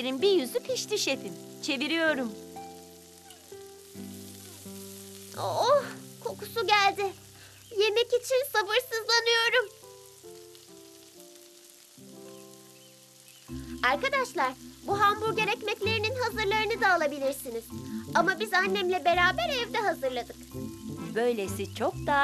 Bir yüzü pişti şefim. Çeviriyorum. Oh, kokusu geldi. Yemek için sabırsızlanıyorum. Arkadaşlar, bu hamburger ekmeklerinin hazırlarını da alabilirsiniz. Ama biz annemle beraber evde hazırladık. Böylesi çok daha